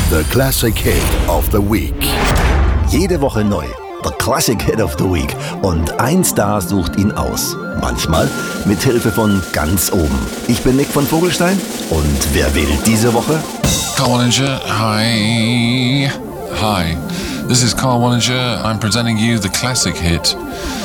The Classic Hit of the Week. Jede Woche neu. The Classic Hit of the Week. Und ein Star sucht ihn aus. Manchmal mit Hilfe von ganz oben. Ich bin Nick von Vogelstein. Und wer wählt diese Woche? Carl Wallinger, hi. Hi. This is Carl Wallinger. I'm presenting you the Classic Hit.